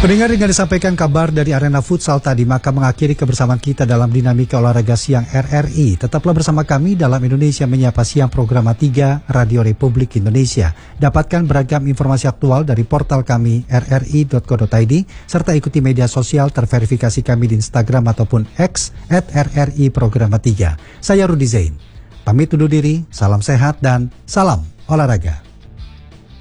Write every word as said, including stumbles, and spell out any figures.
Pendengar, dengan disampaikan kabar dari arena futsal tadi, maka mengakhiri kebersamaan kita dalam dinamika olahraga siang R R I. Tetaplah bersama kami dalam Indonesia Menyapa Siang program tiga Radio Republik Indonesia. Dapatkan beragam informasi aktual dari portal kami r r i dot co dot i d serta ikuti media sosial terverifikasi kami di Instagram ataupun X at r r i program tiga. Saya Rudi Zain. Pamit undur diri, salam sehat dan salam olahraga.